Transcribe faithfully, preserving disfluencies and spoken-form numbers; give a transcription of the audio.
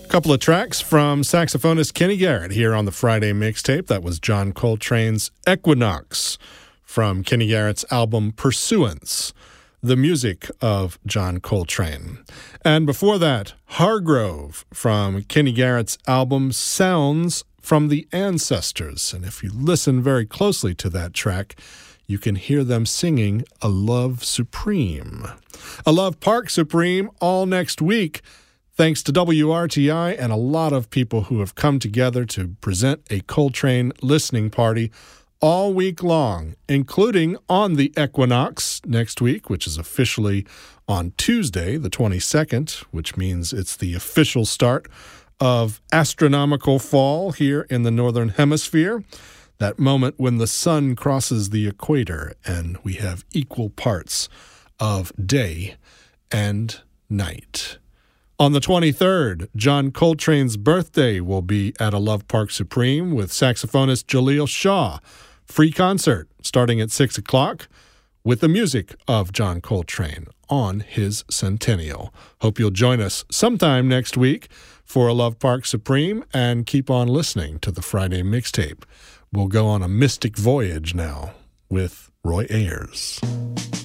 Couple of tracks from saxophonist Kenny Garrett here on the Friday mixtape. That was John Coltrane's Equinox from Kenny Garrett's album Pursuance, the music of John Coltrane. And before that, Hargrove from Kenny Garrett's album Sounds from the Ancestors. And if you listen very closely to that track, you can hear them singing A Love Supreme. A Love Park Supreme all next week. Thanks to W R T I and a lot of people who have come together to present a Coltrane listening party all week long, including on the Equinox next week, which is officially on Tuesday, the twenty-second, which means it's the official start of astronomical fall here in the Northern Hemisphere. That moment when the sun crosses the equator and we have equal parts of day and night. On the twenty-third, John Coltrane's birthday will be at A Love Park Supreme with saxophonist Jaleel Shaw. Free concert starting at six o'clock with the music of John Coltrane on his centennial. Hope you'll join us sometime next week for A Love Park Supreme and keep on listening to the Friday mixtape. We'll go on a mystic voyage now with Roy Ayers.